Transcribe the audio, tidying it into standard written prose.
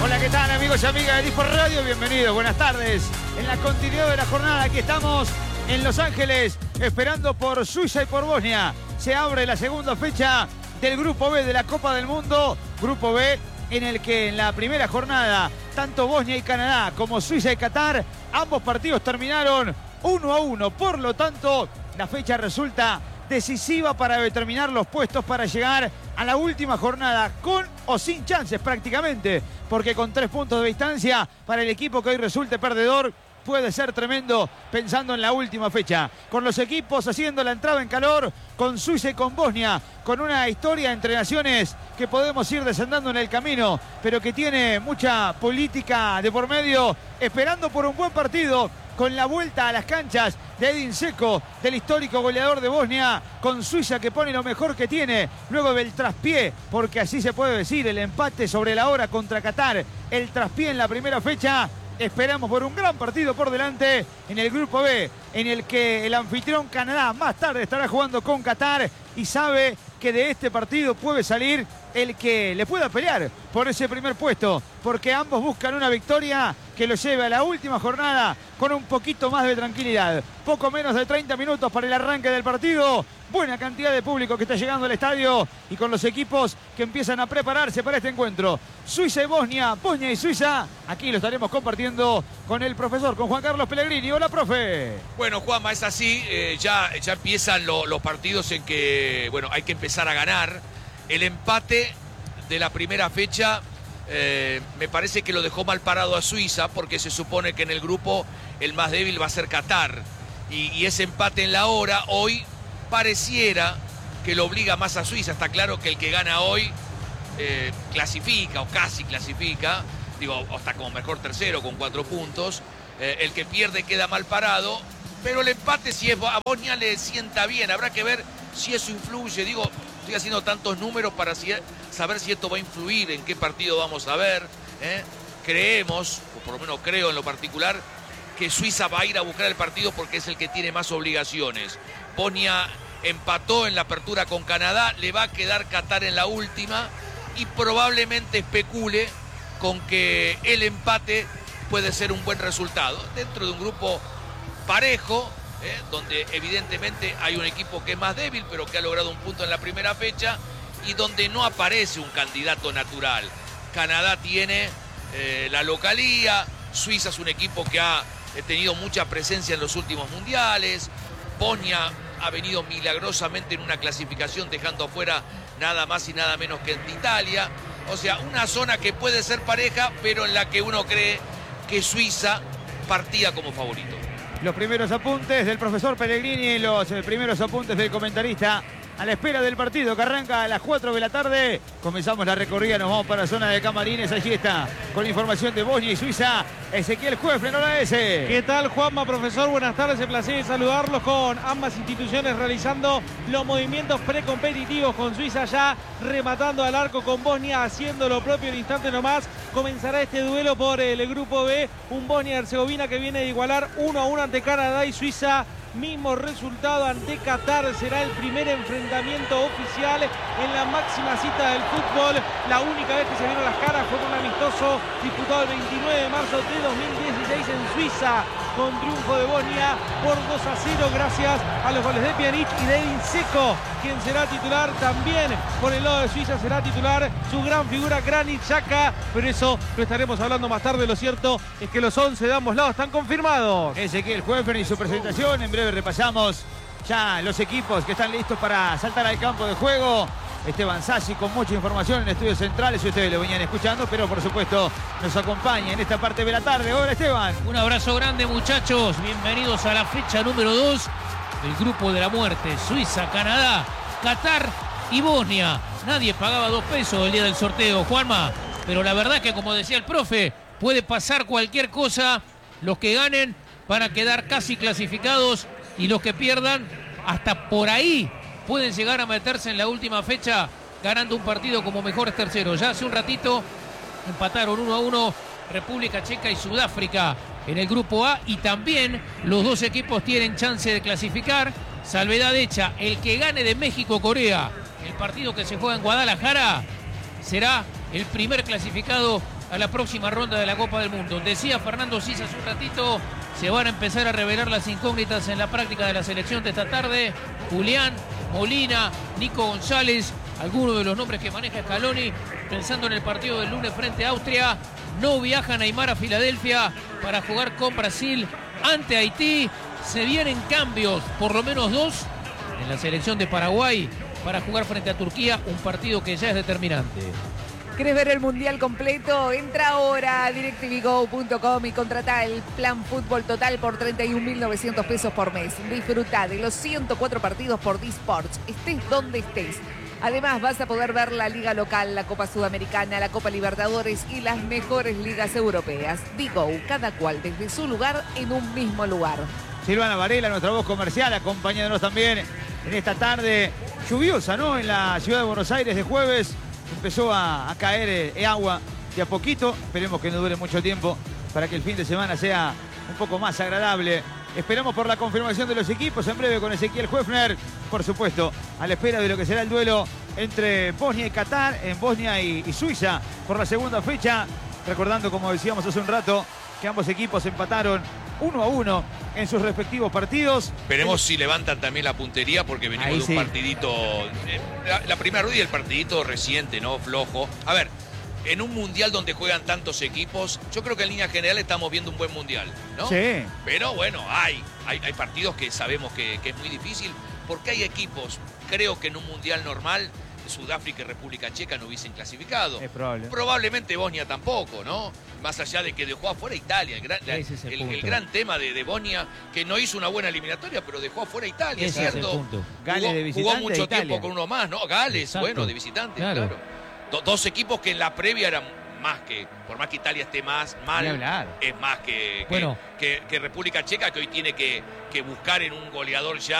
Hola, ¿qué tal, amigos y amigas de Dispor Radio? Bienvenidos, buenas tardes. En la continuidad de la jornada, aquí estamos en Los Ángeles, esperando por Suiza y por Bosnia. Se abre la segunda fecha del Grupo B de la Copa del Mundo. Grupo B en el que en la primera jornada, tanto Bosnia y Canadá como Suiza y Qatar, ambos partidos terminaron 1-1. Por lo tanto, la fecha resulta decisiva para determinar los puestos para llegar a la última jornada, con o sin chances prácticamente, porque con 3 puntos de distancia para el equipo que hoy resulte perdedor puede ser tremendo pensando en la última fecha. Con los equipos haciendo la entrada en calor, con Suiza y con Bosnia, con una historia entre naciones que podemos ir desandando en el camino, pero que tiene mucha política de por medio, esperando por un buen partido, con la vuelta a las canchas de Edin Dzeko, del histórico goleador de Bosnia, con Suiza que pone lo mejor que tiene, luego del traspié, porque así se puede decir, el empate sobre la hora contra Qatar, el traspié en la primera fecha. Esperamos por un gran partido por delante en el Grupo B, en el que el anfitrión Canadá más tarde estará jugando con Qatar y sabe que de este partido puede salir el que le pueda pelear por ese primer puesto, porque ambos buscan una victoria que lo lleve a la última jornada con un poquito más de tranquilidad. Poco menos de 30 minutos para el arranque del partido. Buena cantidad de público que está llegando al estadio y con los equipos que empiezan a prepararse para este encuentro. Suiza y Bosnia, Bosnia y Suiza. Aquí lo estaremos compartiendo con el profesor, con Juan Carlos Pellegrini. Hola, profe. Bueno, Juanma, es así. Ya empiezan los partidos en que, bueno, hay que empezar a ganar. El empate de la primera fecha me parece que lo dejó mal parado a Suiza, porque se supone que en el grupo el más débil va a ser Qatar. Y ese empate en la hora hoy pareciera que lo obliga más a Suiza. Está claro que el que gana hoy clasifica o casi clasifica, digo, hasta como mejor tercero con 4 puntos. El que pierde queda mal parado, pero el empate, si es a Bosnia, le sienta bien. Habrá que ver si eso influye. Digo, estoy haciendo tantos números para saber si esto va a influir en qué partido vamos a ver. Creemos, o por lo menos creo en lo particular, que Suiza va a ir a buscar el partido porque es el que tiene más obligaciones. Bosnia empató en la apertura con Canadá, le va a quedar Qatar en la última y probablemente especule con que el empate puede ser un buen resultado dentro de un grupo parejo, donde evidentemente hay un equipo que es más débil pero que ha logrado un punto en la primera fecha y donde no aparece un candidato natural. Canadá tiene la localía, Suiza es un equipo que ha tenido mucha presencia en los últimos mundiales, Bosnia ha venido milagrosamente en una clasificación dejando afuera nada más y nada menos que en Italia. O sea, una zona que puede ser pareja, pero en la que uno cree que Suiza partía como favorito. Los primeros apuntes del profesor Pellegrini, los primeros apuntes del comentarista a la espera del partido que arranca a las 4 de la tarde. Comenzamos la recorrida, nos vamos para la zona de camarines. Allí está, con información de Bosnia y Suiza, Ezequiel Juefren, hola ese. ¿Qué tal, Juanma, profesor? Buenas tardes, el placer de saludarlos, con ambas instituciones realizando los movimientos precompetitivos, con Suiza ya rematando al arco, con Bosnia haciendo lo propio. En instante nomás comenzará este duelo por el Grupo B, un Bosnia-Herzegovina que viene de igualar 1-1 ante Canadá, y Suiza mismo resultado ante Qatar. Será el primer enfrentamiento oficial en la máxima cita del fútbol. La única vez que se vieron las caras fue con un amistoso disputado el 29 de marzo de 2016 en Suiza, con triunfo de Bosnia por 2-0 gracias a los goles de Pjanic y de Edin Dzeko, quien será titular también. Por el lado de Suiza será titular su gran figura Granit Xhaka, pero eso lo estaremos hablando más tarde. Lo cierto es que los 11 de ambos lados están confirmados. Ezequiel Juefren y su presentación. En breve repasamos ya los equipos que están listos para saltar al campo de juego. Esteban Sassi con mucha información en Estudios Centrales, y ustedes lo venían escuchando, pero por supuesto nos acompaña en esta parte de la tarde. Hola, Esteban. Un abrazo grande, muchachos, bienvenidos a la fecha número 2 del Grupo de la Muerte. Suiza, Canadá, Qatar y Bosnia. Nadie pagaba 2 pesos el día del sorteo, Juanma, pero la verdad que, como decía el profe, puede pasar cualquier cosa. Los que ganen van a quedar casi clasificados y los que pierdan hasta por ahí pueden llegar a meterse en la última fecha ganando un partido como mejores terceros. Ya hace un ratito empataron 1-1 República Checa y Sudáfrica en el Grupo A, y también los dos equipos tienen chance de clasificar. Salvedad hecha, el que gane de México-Corea, el partido que se juega en Guadalajara, será el primer clasificado a la próxima ronda de la Copa del Mundo. Decía Fernando Cis hace un ratito, se van a empezar a revelar las incógnitas en la práctica de la selección de esta tarde. Julián, Molina, Nico González, algunos de los nombres que maneja Scaloni, pensando en el partido del lunes frente a Austria. No viaja Neymar a Filadelfia para jugar con Brasil ante Haití. Se vienen cambios, por lo menos 2, en la selección de Paraguay para jugar frente a Turquía, un partido que ya es determinante. ¿Querés ver el Mundial completo? Entra ahora a DirecTVGo.com y contrata el plan Fútbol Total por 31.900 pesos por mes. Disfruta de los 104 partidos por D-Sports, estés donde estés. Además vas a poder ver la Liga Local, la Copa Sudamericana, la Copa Libertadores y las mejores ligas europeas. Digo, cada cual desde su lugar en un mismo lugar. Silvana Varela, nuestra voz comercial, acompañándonos también en esta tarde lluviosa, ¿no? En la ciudad de Buenos Aires de jueves empezó a caer agua de a poquito. Esperemos que no dure mucho tiempo para que el fin de semana sea un poco más agradable. Esperamos por la confirmación de los equipos en breve con Ezequiel Höfner. Por supuesto, a la espera de lo que será el duelo entre Bosnia y Qatar, en Bosnia y Suiza por la segunda fecha. Recordando, como decíamos hace un rato, que ambos equipos empataron 1-1 en sus respectivos partidos. Veremos si levantan también la puntería, porque venimos de un partidito, la primera rueda y el partidito reciente, ¿no? Flojo. A ver, en un mundial donde juegan tantos equipos, yo creo que en línea general estamos viendo un buen mundial, ¿no? Sí. Pero bueno, hay partidos que sabemos que es muy difícil, porque hay equipos, creo que en un mundial normal, Sudáfrica y República Checa no hubiesen clasificado. Es probable. Probablemente Bosnia tampoco, ¿no? Más allá de que dejó afuera Italia. El gran tema de Bosnia, que no hizo una buena eliminatoria, pero dejó afuera Italia, Ese es ¿cierto? el punto. Gales de visitante, jugó mucho Italia. tiempo con uno más, ¿no? Gales, Exacto. bueno, de visitante, Claro. claro. Dos equipos que en la previa eran más que, por más que Italia esté más mal, Ni hablar. es más que Bueno. que República Checa, que hoy tiene que buscar en un goleador ya